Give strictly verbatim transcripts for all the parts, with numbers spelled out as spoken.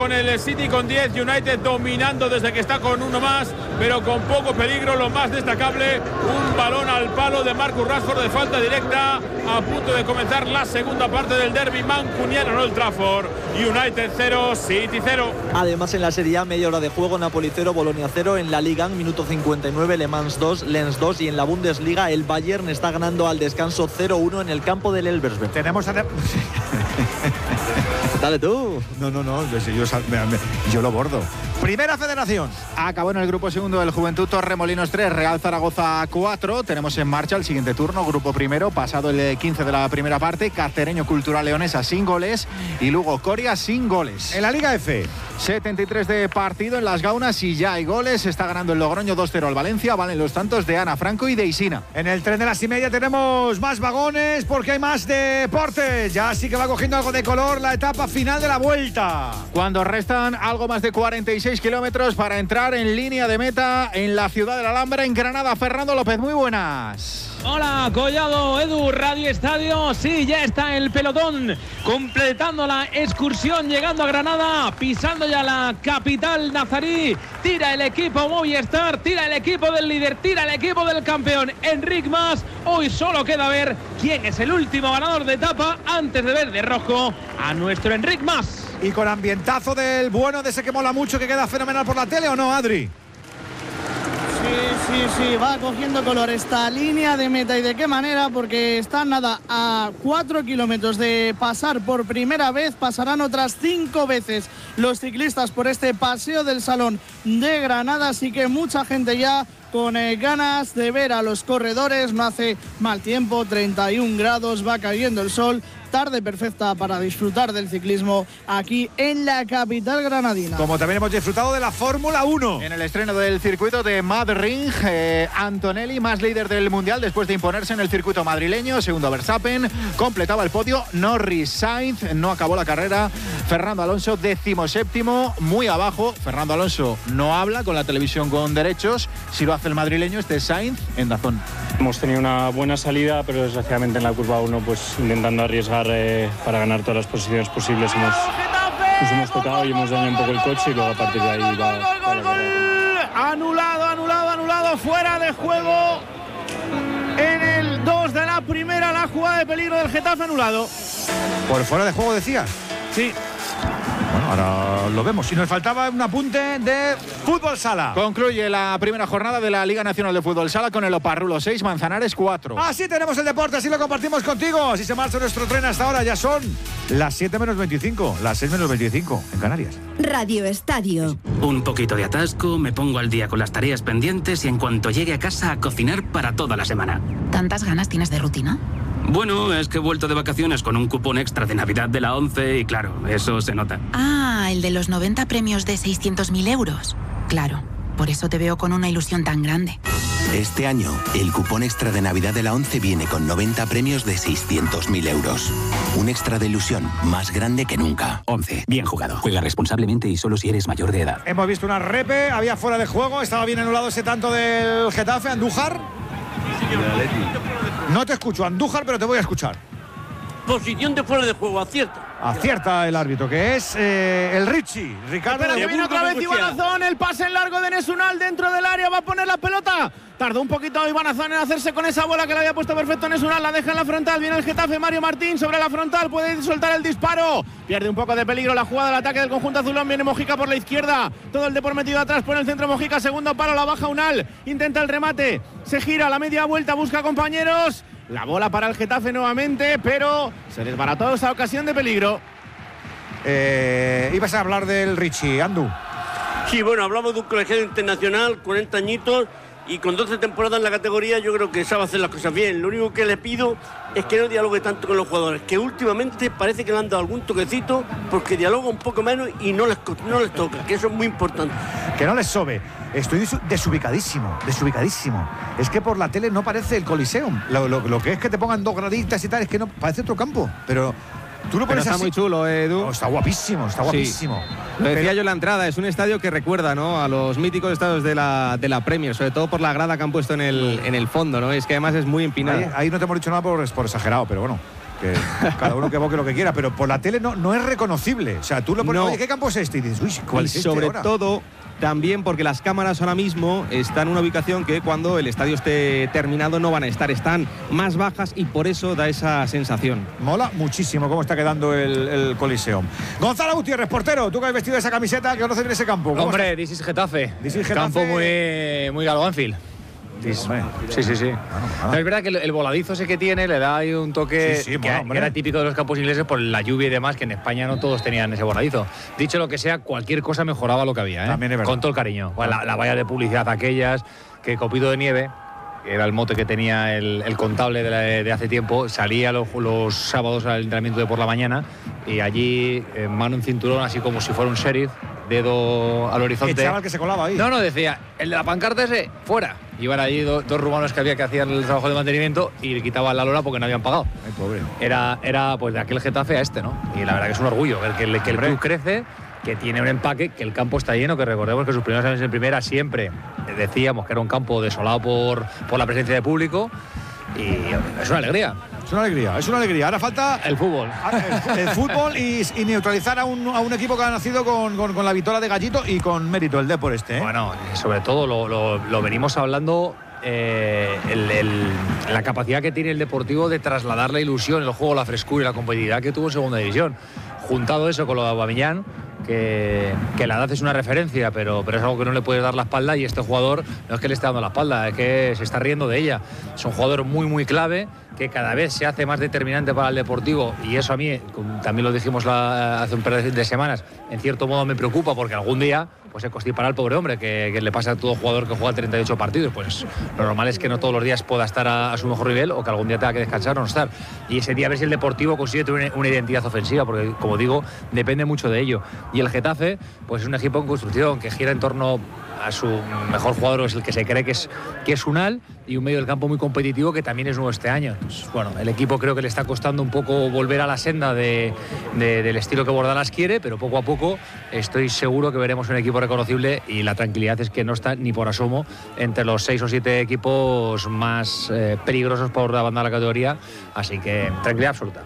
Con el City con diez, United dominando desde que está con uno más, pero con poco peligro. Lo más destacable, un balón al palo de Marcus Rashford de falta directa, a punto de comenzar la segunda parte del derbi mancuniano en Old Trafford. United cero, City cero. Además, en la Serie A, media hora de juego, Napoli cero, Bolonia cero. En la Liga, minuto cincuenta y nueve, Le Mans dos, Lens dos. Y en la Bundesliga, el Bayern está ganando al descanso cero uno en el campo del Elversberg. Tenemos a... Dale tú. No, no, no, yo, yo lo bordo. Primera Federación. Acabó en el grupo segundo del Juventud Torremolinos tres, Real Zaragoza cuatro. Tenemos en marcha el siguiente turno, grupo primero, pasado el quince de la primera parte, Cacereño Cultural Leonesa sin goles y Lugo Coria sin goles. En la Liga F, setenta y tres de partido en Las Gaunas y ya hay goles. Está ganando el Logroño dos cero al Valencia. Valen los tantos de Ana Franco y de Isina. En el tren de las y media tenemos más vagones porque hay más deportes. Ya sí que va cogiendo algo de color la etapa final de la Vuelta. Cuando restan algo más de cuarenta y seis kilómetros para entrar en línea de meta en la ciudad de la Alhambra, en Granada. Fernando López, muy buenas. Hola, Collado, Edu, Radio Estadio. Sí, ya está el pelotón completando la excursión, llegando a Granada, pisando ya la capital nazarí. Tira el equipo Movistar, tira el equipo del líder, tira el equipo del campeón Enric Mas. Hoy solo queda ver quién es el último ganador de etapa antes de ver de rojo a nuestro Enric Mas. Y con ambientazo del bueno, de ese que mola mucho, que queda fenomenal por la tele, ¿o no, Adri? Sí, sí, sí, va cogiendo color esta línea de meta. ¿Y de qué manera? Porque están nada a cuatro kilómetros de pasar por primera vez. Pasarán otras cinco veces los ciclistas por este paseo del Salón de Granada. Así que mucha gente ya con eh, ganas de ver a los corredores. No hace mal tiempo, treinta y un grados, va cayendo el sol. Tarde perfecta para disfrutar del ciclismo aquí en la capital granadina. Como también hemos disfrutado de la Fórmula uno. En el estreno del circuito de Madrid, eh, Antonelli, más líder del Mundial después de imponerse en el circuito madrileño. Segundo Verstappen, completaba el podio Norris. Sainz no acabó la carrera. Fernando Alonso, decimoséptimo, muy abajo. Fernando Alonso no habla con la televisión con derechos. Si lo hace el madrileño, este es Sainz en Dazón. Hemos tenido una buena salida, pero desgraciadamente en la curva uno, pues intentando arriesgar eh, para ganar todas las posiciones posibles, hemos, nos hemos tocado y hemos dañado un poco el coche y luego a partir de ahí va, va la carrera. Anulado, anulado, anulado, fuera de juego. En el dos de la primera, la jugada de peligro del Getafe, anulado. ¿Por fuera de juego decías? Sí. Bueno, ahora lo vemos. Y nos faltaba un apunte de Fútbol Sala. Concluye la primera jornada de la Liga Nacional de Fútbol Sala con el Oparrulo seis, Manzanares cuatro. Así tenemos el deporte, así lo compartimos contigo. Así se marcha nuestro tren hasta ahora. Ya son las siete menos veinticinco, las seis menos veinticinco en Canarias. Radio Estadio. Un poquito de atasco, me pongo al día con las tareas pendientes y en cuanto llegue a casa a cocinar para toda la semana. ¿Tantas ganas tienes de rutina? Bueno, es que he vuelto de vacaciones con un cupón extra de Navidad de la ONCE y claro, eso se nota. Ah, el de los noventa premios de seiscientos mil euros. Claro, por eso te veo con una ilusión tan grande. Este año, el cupón extra de Navidad de la ONCE viene con noventa premios de seiscientos mil euros. Un extra de ilusión más grande que nunca. ONCE, bien jugado. Juega responsablemente y solo si eres mayor de edad. Hemos visto una repe, había fuera de juego, estaba bien anulado ese tanto del Getafe, Andújar. No te escucho, Andújar, pero te voy a escuchar. Posición de fuera de juego, acierta. Acierta el árbitro, que es eh, el Richie, Ricardo. Espera, que viene otra vez Ibanazón, el pase en largo de Nesunal dentro del área, va a poner la pelota. Tardó un poquito Ibanazón en hacerse con esa bola que le había puesto perfecto Nesunal, la deja en la frontal, viene el Getafe, Mario Martín sobre la frontal, puede soltar el disparo. Pierde un poco de peligro la jugada del ataque del conjunto azulón, viene Mojica por la izquierda, todo el Depor metido atrás, por el centro Mojica, segundo palo, la baja Unal, intenta el remate, se gira a la media vuelta, busca compañeros. La bola para el Getafe nuevamente, pero se desbarató esa ocasión de peligro. Eh, ibas a hablar del Richie, Andu. Sí, bueno, hablamos de un colegiado internacional, cuarenta añitos, y con doce temporadas en la categoría yo creo que sabe hacer las cosas bien. Lo único que le pido es que no dialogue tanto con los jugadores, que últimamente parece que le han dado algún toquecito porque dialoga un poco menos y no les, no les toca, que eso es muy importante. Que no les sobe. Estoy desubicadísimo, desubicadísimo. Es que por la tele no parece el Coliseum. Lo, lo, lo que es que te pongan dos graditas y tal, es que no parece otro campo, pero... Tú lo pones está así. Muy chulo, Edu. Oh, está guapísimo, está guapísimo. Sí. Lo decía Pero... yo en la entrada, es un estadio que recuerda, ¿no?, a los míticos estadios de la, de la Premier, sobre todo por la grada que han puesto en el, en el fondo, ¿no? Es que además es muy empinado. Ahí, ahí no te hemos dicho nada por, por exagerado, pero bueno. que cada uno que evoque lo que quiera, pero por la tele no, no es reconocible. O sea, tú lo pones, No. oye, ¿qué campo es este? Y dices, uy, ¿cuál Y es este sobre ahora? todo también porque las cámaras ahora mismo están en una ubicación que cuando el estadio esté terminado no van a estar, están más bajas y por eso da esa sensación. Mola muchísimo cómo está quedando el, el Coliseum. Gonzalo Gutiérrez, portero, tú que has vestido esa camiseta, que conoces bien ese campo. ¿Cómo Hombre, está? this is Getafe. This is Getafe. Campo muy, muy Galo Anfield. This- Hombre. Sí, sí, sí. Bueno, bueno. No, es verdad que el, el voladizo ese que tiene le da ahí un toque Sí, sí, que, mola, que hombre. era típico de los campos ingleses por la lluvia y demás, que en España no todos tenían ese voladizo. Dicho lo que sea, cualquier cosa mejoraba lo que había, ¿eh? También es verdad. Con todo el cariño. Bueno, la, la valla de publicidad aquellas, que Copito de Nieve, que era el mote que tenía el, el contable de, la- de hace tiempo, salía los, los sábados al entrenamiento de por la mañana y allí, en mano en cinturón, así como si fuera un sheriff, dedo al horizonte. Echaba el que se colaba ahí. No, no, decía, el de la pancarta ese, fuera. Iban allí do- dos rumanos que había que hacían el trabajo de mantenimiento y le quitaban la lora porque no habían pagado. Ay, pobre. Era, era pues de aquel Getafe a este, ¿no? Y la verdad que es un orgullo ver que el, que el club crece, que tiene un empaque, que el campo está lleno, que recordemos que sus primeros años en primera siempre decíamos que era un campo desolado por, por la presencia de público y es una alegría. Es una alegría, es una alegría. Ahora falta El fútbol. el, el fútbol y, y neutralizar a un, a un equipo que ha nacido con, con, con la vitola de Gallito y con mérito, el Depor este, ¿eh? Bueno, y sobre todo lo, lo- lo venimos hablando, eh, el- el- la capacidad que tiene el Deportivo de trasladar la ilusión, el juego, la frescura y la competitividad que tuvo en Segunda División. Juntado eso con lo de Aubameyang, que, que la edad es una referencia, pero, pero es algo que no le puedes dar la espalda y este jugador no es que le esté dando la espalda, es que se está riendo de ella. Es un jugador muy, muy clave, que cada vez se hace más determinante para el Deportivo y eso a mí, como también lo dijimos la- hace un par de semanas, en cierto modo me preocupa porque algún día pues se constipará al pobre hombre, que, que le pasa a todo jugador que juega treinta y ocho partidos. Pues lo normal es que no todos los días pueda estar a, a su mejor nivel o que algún día tenga que descansar o no estar. Y ese día a ver si el Deportivo consigue tener una, una identidad ofensiva, porque como digo, depende mucho de ello. Y el Getafe, pues es un equipo en construcción que gira en torno a su mejor jugador, es el que se cree que es, que es Unal, y un medio del campo muy competitivo que también es nuevo este año. Pues, bueno, el equipo creo que le está costando un poco volver a la senda de, de- del estilo que Bordalas quiere, pero poco a poco estoy seguro que veremos un equipo reconocible y la tranquilidad es que no está ni por asomo entre los seis o siete equipos más eh, peligrosos por la banda de la categoría, así que tranquilidad absoluta.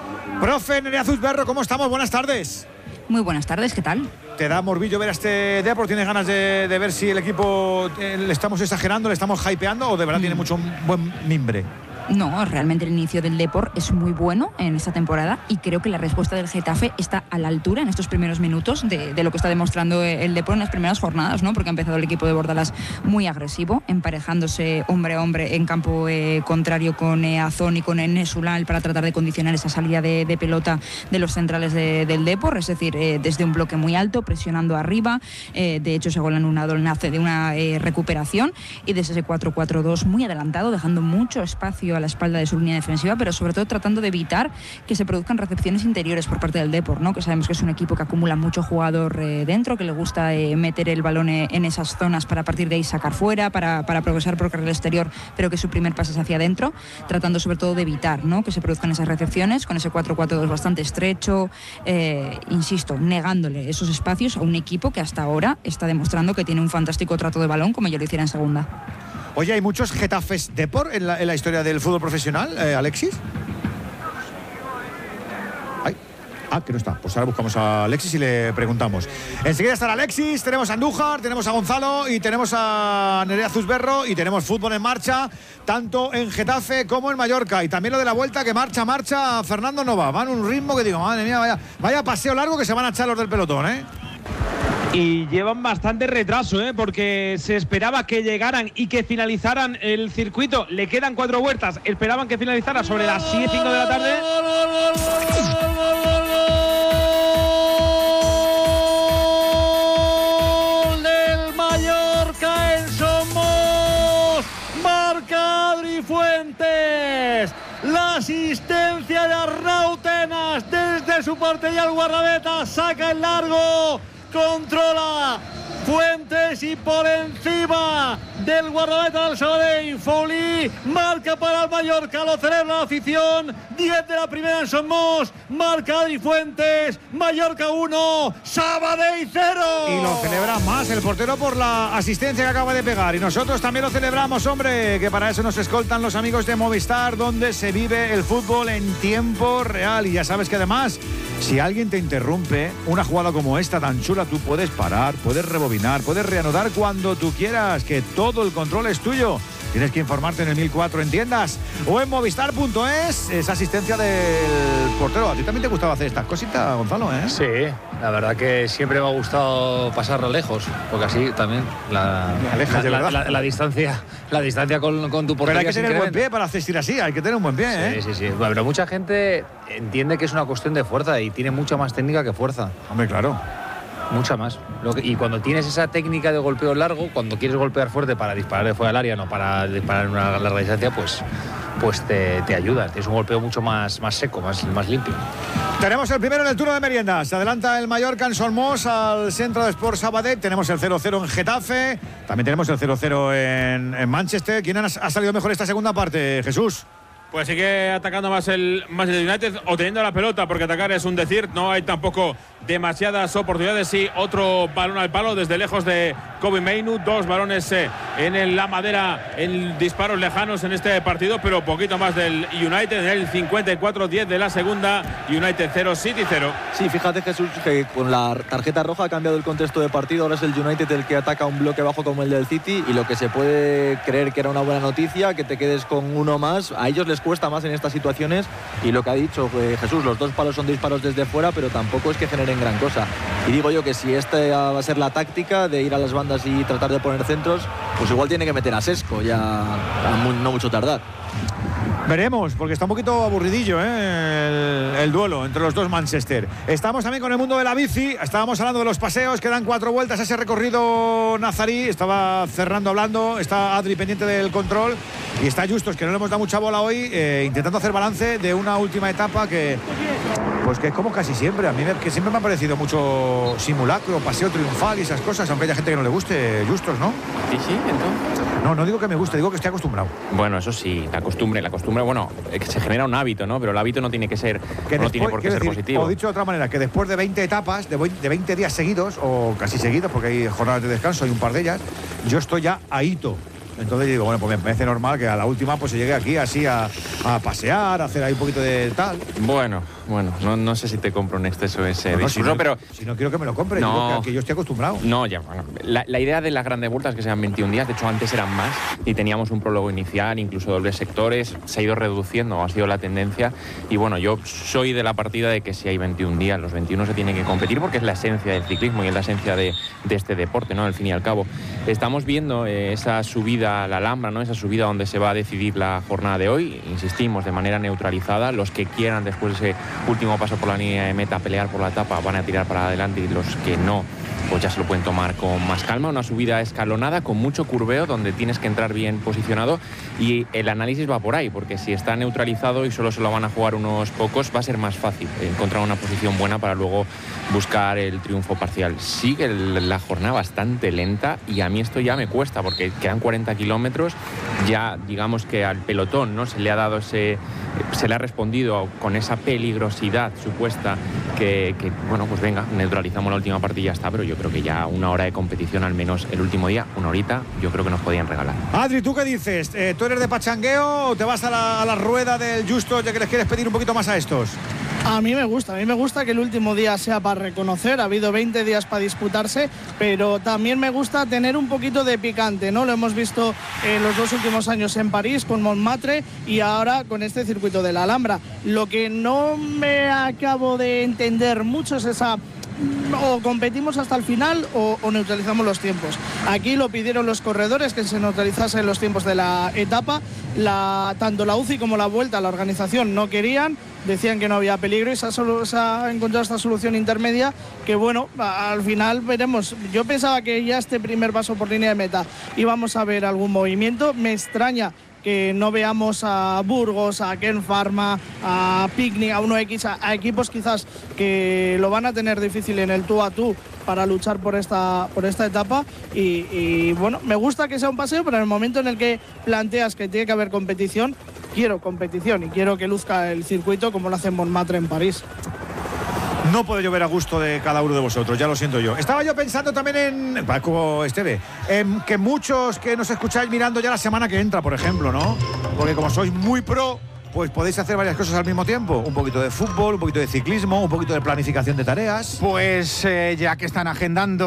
Profe Nerea Zuzberro, ¿cómo estamos? Buenas tardes. Muy buenas tardes, ¿qué tal? ¿Te da morbillo ver a este Depor? ¿Tienes ganas de, de ver si el equipo eh, le estamos exagerando, le estamos hypeando o de verdad tiene mucho buen mimbre? No, realmente el inicio del Depor es muy bueno en esta temporada y creo que la respuesta del Getafe está a la altura en estos primeros minutos de, de lo que está demostrando el Depor en las primeras jornadas, ¿no? Porque ha empezado el equipo de Bordalas muy agresivo, emparejándose hombre a hombre en campo eh, contrario con eh, Azón y con Enes Unal para tratar de condicionar esa salida de, de pelota de los centrales de- del Depor, es decir, eh, desde un bloque muy alto, presionando arriba. Eh, de hecho, ese gol anulado nace de una eh, recuperación y desde ese cuatro cuatro dos muy adelantado, dejando mucho espacio a la espalda de su línea defensiva, pero sobre todo tratando de evitar que se produzcan recepciones interiores por parte del Depor, ¿no? Que sabemos que es un equipo que acumula mucho jugador eh, dentro, que le gusta eh, meter el balón eh, en esas zonas para a partir de ahí sacar fuera, para, para progresar por carril exterior, pero que su primer pase es hacia adentro, tratando sobre todo de evitar, ¿no? Que se produzcan esas recepciones con ese cuatro cuatro dos bastante estrecho, eh, insisto, negándole esos espacios a un equipo que hasta ahora está demostrando que tiene un fantástico trato de balón, como ya lo hiciera en segunda. Oye, ¿hay muchos Getafes Depor en la, en la historia del fútbol profesional, eh, Alexis? Ay. Ah, que no está. Pues ahora buscamos a Alexis y le preguntamos. Enseguida estará Alexis, tenemos a Andújar, tenemos a Gonzalo y tenemos a Nerea Zuzberro y tenemos fútbol en marcha, tanto en Getafe como en Mallorca. Y también lo de la vuelta, que marcha, marcha, Fernando no va. Van a un ritmo que digo, madre mía, vaya, vaya paseo largo que se van a echar los del pelotón, ¿eh? Y llevan bastante retraso, ¿eh? Porque se esperaba que llegaran y que finalizaran el circuito. Le quedan cuatro vueltas. Esperaban que finalizara sobre las siete cinco de la tarde. Gol del Mallorca en Somos. Marca Adri Fuentes. La asistencia de Arnautenas desde su portería al guardameta. Saca el largo. Controla Fuentes y por encima del guardameta del Sabadell. Foley marca para el Mallorca, lo celebra la afición. diez de la primera en Son Mos, marca Adri Fuentes. Mallorca uno, Sabadell cero. Y lo celebra más el portero por la asistencia que acaba de pegar. Y nosotros también lo celebramos, hombre, que para eso nos escoltan los amigos de Movistar, donde se vive el fútbol en tiempo real. Y ya sabes que además, si alguien te interrumpe una jugada como esta tan chula, tú puedes parar, puedes rebobinar, puedes reanudar cuando tú quieras, que todo el control es tuyo. Tienes que informarte en el mil cuatro en tiendas o en movistar punto es. Esa asistencia del portero. ¿A ti también te gustaba hacer estas cositas, Gonzalo? ¿eh? Sí, la verdad que siempre me ha gustado pasarlo lejos, porque así también la, alejas, la, la, la, la distancia, la distancia con, con tu portería. Pero hay que tener buen pie para asistir así, hay que tener un buen pie, ¿eh? Sí, sí, sí. Bueno, pero mucha gente entiende que es una cuestión de fuerza y tiene mucha más técnica que fuerza. Hombre, claro. Mucha más. Lo que, y cuando tienes esa técnica de golpeo largo, cuando quieres golpear fuerte para disparar de fuera del área, no para disparar en una larga distancia, pues, pues te, te ayuda. Es un golpeo mucho más, más seco, más, más limpio. Tenemos el primero en el turno de meriendas. Se adelanta el Mallorca en Son Mos al Centro de Sport Sabadell. Tenemos el cero cero en Getafe. También tenemos el cero cero en, en Manchester. ¿Quién ha, ha salido mejor esta segunda parte, Jesús? Pues sigue atacando más el Manchester United o teniendo la pelota, porque atacar es un decir. No hay tampoco demasiadas oportunidades. Y otro balón al palo desde lejos de Kobbie Mainoo. Dos balones eh, en la madera en disparos lejanos en este partido, pero poquito más del United. En el cincuenta y cuatro diez de la segunda, United cero, City cero. Sí, fíjate, Jesús, que con la tarjeta roja ha cambiado el contexto de partido. Ahora es el United el que ataca un bloque bajo como el del City, y lo que se puede creer que era una buena noticia, que te quedes con uno más, a ellos les cuesta más en estas situaciones. Y lo que ha dicho eh, Jesús, los dos palos son disparos desde fuera, pero tampoco es que generen gran cosa. Y digo yo que si esta va a ser la táctica de ir a las bandas y tratar de poner centros, pues igual tiene que meter a Sesco ya a muy, no mucho tardar. Veremos, porque está un poquito aburridillo ¿eh? el, el duelo entre los dos Manchester. Estamos también con el mundo de la bici. Estábamos hablando de los paseos, quedan cuatro vueltas a ese recorrido nazarí. Estaba cerrando hablando, está Adri pendiente del control y está Justos, que no le hemos dado mucha bola hoy, eh, intentando hacer balance de una última etapa que, pues que es como casi siempre. A mí me, que siempre me ha parecido mucho simulacro, paseo triunfal y esas cosas, aunque haya gente que no le guste, Justos, ¿no? Sí, sí, entonces. No, no digo que me guste, digo que estoy acostumbrado. Bueno, eso sí, la costumbre, la costumbre, bueno, que se genera un hábito, ¿no? Pero el hábito no tiene que ser, que no después, tiene por qué ser decir, positivo. O dicho de otra manera, que después de veinte etapas, de veinte días seguidos, o casi seguidos, porque hay jornadas de descanso y un par de ellas, yo estoy ya ahito. Entonces digo, bueno, pues me parece normal que a la última pues se llegue aquí así a, a pasear, a hacer ahí un poquito de tal. Bueno, bueno, no, no sé si te compro en exceso ese no, discurso, si no, pero... Si no quiero que me lo compre, no, digo que, que yo estoy acostumbrado. No, ya, bueno, la, la idea de las grandes vueltas es que sean veintiún días, de hecho antes eran más y teníamos un prólogo inicial, incluso dobles sectores, se ha ido reduciendo, ha sido la tendencia y bueno, yo soy de la partida de que si hay veintiún días, los veintiuno se tienen que competir porque es la esencia del ciclismo y es la esencia de, de este deporte, ¿no? Al fin y al cabo. Estamos viendo eh, esa subida a la Alhambra, ¿no? Esa subida donde se va a decidir la jornada de hoy, insistimos, de manera neutralizada. Los que quieran después de ese último paso por la línea de meta pelear por la etapa van a tirar para adelante y los que no, pues ya se lo pueden tomar con más calma. Una subida escalonada con mucho curveo donde tienes que entrar bien posicionado y el análisis va por ahí, porque si está neutralizado y solo se lo van a jugar unos pocos, va a ser más fácil encontrar una posición buena para luego buscar el triunfo parcial. Sigue la jornada bastante lenta y a mí esto ya me cuesta porque quedan cuarenta kilómetros, ya digamos que al pelotón no se le ha dado ese, se le ha respondido con esa peligrosidad supuesta que, que bueno, pues venga, neutralizamos la última parte y ya está, pero yo creo que ya una hora de competición, al menos el último día, una horita, yo creo que nos podían regalar. Adri, ¿tú qué dices? Eh, ¿Tú eres de pachangueo o te vas a la, a la rueda del Justo ya que les quieres pedir un poquito más a estos? A mí me gusta, a mí me gusta que el último día sea para reconocer, ha habido veinte días para disputarse, pero también me gusta tener un poquito de picante, ¿no? Lo hemos visto en los dos últimos años en París con Montmartre y ahora con este circuito de la Alhambra. Lo que no me acabo de entender mucho es esa... o competimos hasta el final o, o neutralizamos los tiempos. Aquí lo pidieron los corredores, que se neutralizasen los tiempos de la etapa. La, tanto la U C I como la Vuelta, la organización no querían, decían que no había peligro y se ha, se ha encontrado esta solución intermedia que bueno, al final veremos. Yo pensaba que ya este primer paso por línea de meta íbamos a ver algún movimiento, me extraña que no veamos a Burgos, a Ken Pharma, a Picnic, a uno equis, a, a equipos quizás que lo van a tener difícil en el tú a tú para luchar por esta, por esta etapa y, y bueno, me gusta que sea un paseo, pero en el momento en el que planteas que tiene que haber competición, quiero competición y quiero que luzca el circuito como lo hace Montmartre en París. No puede llover a gusto de cada uno de vosotros, ya lo siento yo. Estaba yo pensando también en, Paco Esteve, en que muchos que nos escucháis mirando ya la semana que entra, por ejemplo, ¿no? Porque como sois muy pro, pues podéis hacer varias cosas al mismo tiempo. Un poquito de fútbol, un poquito de ciclismo, un poquito de planificación de tareas. Pues eh, ya que están agendando